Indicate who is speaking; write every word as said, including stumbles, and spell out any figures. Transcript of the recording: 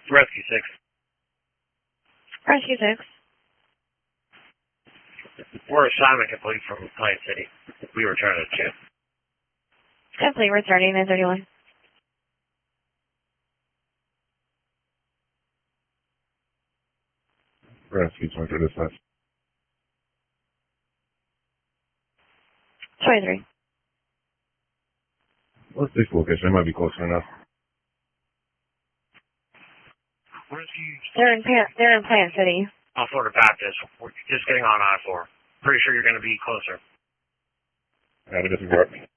Speaker 1: Rescue six.
Speaker 2: Rescue six.
Speaker 1: We're assignment complete from Plant City. We return to the chip.
Speaker 2: Complete, returning nine thirty-one.
Speaker 3: Rescue twenty-three dispatch.
Speaker 2: twenty-three.
Speaker 3: What's this location? It might be closer enough.
Speaker 1: Rescue.
Speaker 2: They're in Pan- they're in Plant City.
Speaker 1: On Florida Baptist. We're just getting on I four. Pretty sure you're going to be closer.
Speaker 3: Yeah, it doesn't work.